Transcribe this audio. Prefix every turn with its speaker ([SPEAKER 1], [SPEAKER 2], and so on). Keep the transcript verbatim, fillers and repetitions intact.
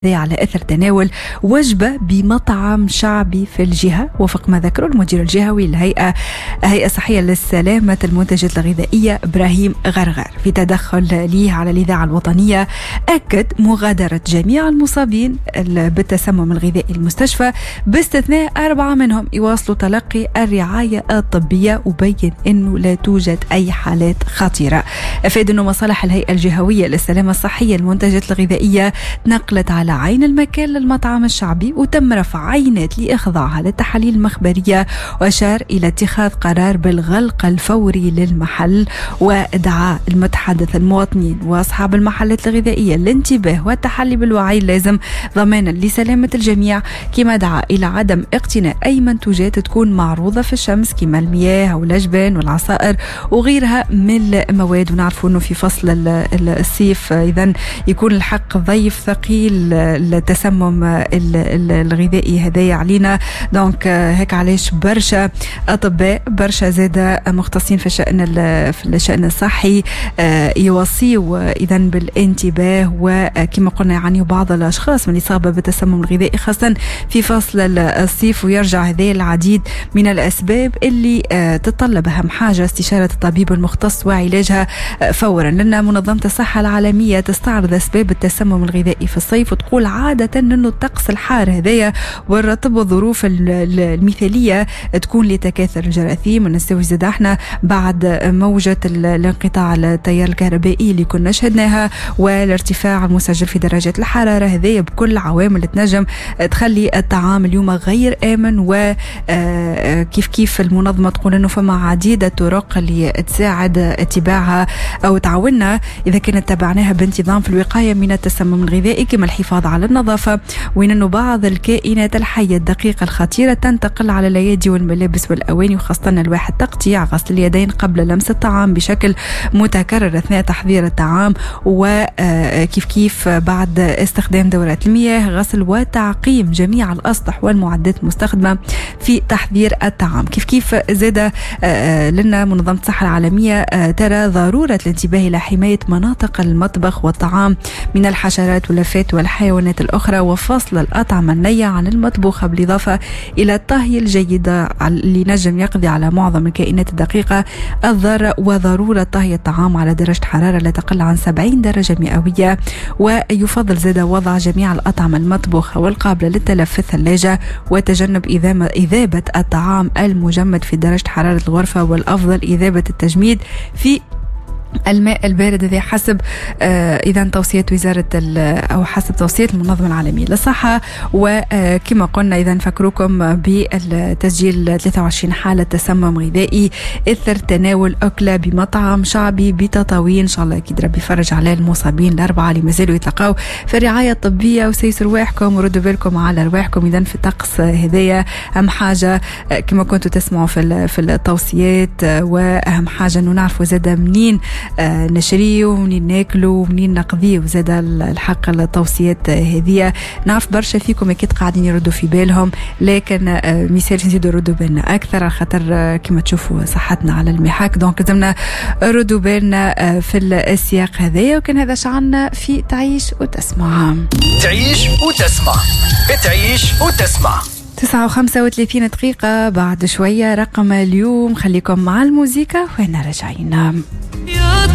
[SPEAKER 1] على أثر تناول وجبة بمطعم شعبي في الجهة، وفق ما ذكره المدير الجهوي للهيئة الهيئة الصحية للسلامة المنتجات الغذائية إبراهيم غرغر في تدخل ليه على الإذاعة الوطنية. أكد مغادرة جميع المصابين بالتسمم الغذائي المستشفى باستثناء أربعة منهم يواصلوا تلقي الرعاية الطبية، وبين أنه لا توجد أي حالات خطيرة. أفاد أنه مصالح الهيئة الجهوية للسلامة الصحية المنتجات الغذائية تنقلت على عين المكان للمطعم الشعبي، وتم رفع عينات لإخضاعها للتحاليل المخبرية، وأشار إلى اتخاذ قرار بالغلق الفوري للمحل، ودعا المتحدث المواطنين وأصحاب المحلات الغذائية للانتباه والتحلي بالوعي اللازم ضمانا لسلامة الجميع، كما دعا إلى عدم اقتناء أي منتوجات تكون معروضة في الشمس كما المياه أو الأجبان والعصائر وغيرها من المواد. ونعرفوا أنه في فصل الصيف إذن يكون الحق ضيف ثقيل التسمم الغذائي هذا علينا. دونك هيك علاش برشا أطباء برشا زادة مختصين في الشأن في الشأن الصحي يوصيوا إذن بالانتباه، وكما قلنا يعني بعض الأشخاص من الإصابة بالتسمم الغذائي خاصة في فصل الصيف، ويرجع هذا العديد من الأسباب اللي تتطلب أهم حاجة استشارة الطبيب المختص وعلاجها فورا، لأن منظمة الصحة العالمية تستعرض أسباب التسمم الغذائي في الصيف، وتقول عادة أنه الطقس الحار هذايا والرطب والظروف المثالية تكون لتكاثر الجراثيم. ونستوي زاد احنا بعد موجة الانقطاع التيار الكهربائي اللي كنا شهدناها، والارتفاع المسجل في درجات الحرارة هذايا بكل عوامل تنجم تخلي الطعام اليوم غير آمن. وكيف كيف المنظمة تقول أنه فما عديدة طرق اللي تساعد اتباعها أو تعاوننا إذا كانت تبعناها بانتظام في الوقاية من التسمم الغذائي، كما الحفاظ على النظافة، وإن أنه بعض الكائنات الحية الدقيقة الخطيرة تنتقل على الأيادي والملابس والأواني، وخاصة الواحد تقطيع غسل اليدين قبل لمس الطعام بشكل متكرر أثناء تحضير الطعام، وكيف كيف بعد استخدام دورات المياه، غسل وتعقيم جميع الأسطح والمعدات المستخدمة في تحضير الطعام. كيف كيف زاد لنا منظمة الصحة العالمية ترى ضرورة الانتباه إلى حماية مناطق المطبخ والطعام من الحشرات واللفات والحيوانات الأخرى، وفصل الأطعمة النية عن المطبوخة، بالإضافة إلى الطهي الجيدة اللي نجم يقضي على معظم الكائنات الدقيقة الضارة، وضرورة طهي الطعام على درجة حرارة لا تقل عن سبعين درجة مئوية. ويفضل زاد وضع جميع الأطعمة المطبوخة والقابلة للتلف في الثلاجة، وتجنب إذابة الطعام المجمد في درجة حرارة الغرفة، والأفضل إذابة التجميد في الماء البارد، هذا حسب آه إذا توصية وزارة أو حسب توصية المنظمة العالمية للصحة. وكما قلنا إذا نفكركم بالتسجيل ثلاثة وعشرين حالة تسمم غذائي إثر تناول أكلة بمطعم شعبي بتطاوين. إن شاء الله أكيد ربي يفرج على المصابين الأربعة اللي مازالوا يتلقاو في الرعاية الطبية، وسيسر رواحكم وردوا بالكم على رواحكم إذا في الطقس هدايا. أهم حاجة كما كنتوا تسمعوا في في التوصيات، وأهم حاجة إنه نعرفوا زادة منين آه نشريه ومنين ناكله ومنين نقضيه، وزاد الحق التوصيات هذه. نعرف برشا فيكم اكيد قاعدين يردوا في بالهم، لكن آه مثال نزيدوا ردوا بالنا اكثر، على خاطر آه كما تشوفوا صحتنا على المحك، دونك لازمنا ردوا بالنا آه في السياق هذايا. وكان هذا شعرنا في تعيش وتسمع.
[SPEAKER 2] تعيش وتسمع تعيش وتسمع
[SPEAKER 1] تسعة وخمسة وثلاثين دقيقة بعد شوية رقم اليوم. خليكم مع الموسيقى وين راجعين.